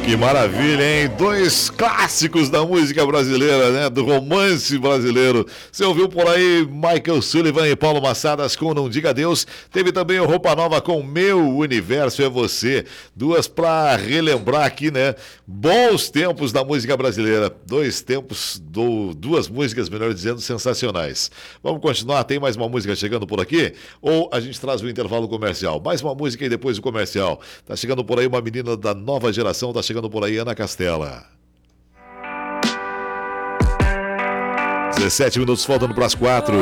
Que maravilha, hein? Dois clássicos da música brasileira, né? Do romance brasileiro. Você ouviu por aí Michael Sullivan e Paulo Massadas com Não Diga Adeus. Teve também o Roupa Nova com Meu Universo é Você. Duas pra relembrar aqui, né? Bons tempos da música brasileira. Duas músicas, melhor dizendo, sensacionais. Vamos continuar? Tem mais uma música chegando por aqui? Ou a gente traz o intervalo comercial? Mais uma música e depois o comercial. Tá chegando por aí uma menina da nova geração, tá chegando por aí Ana Castela. 17 minutos faltando para as 4.